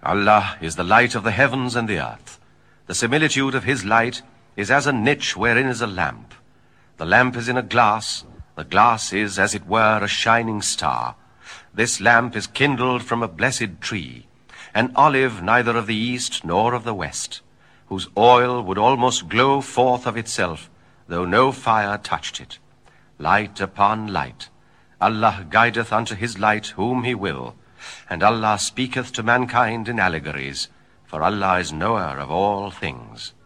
Allah is the light of the heavens and the earth. The similitude of his light is as a niche wherein is a lamp. The lamp is in a glass. The glass is, as it were, a shining star. This lamp is kindled from a blessed tree, an olive neither of the east nor of the west, whose oil would almost glow forth of itself, though no fire touched it. Light upon light. Allah guideth unto his light whom he will, and Allah speaketh to mankind in allegories, for Allah is knower of all things.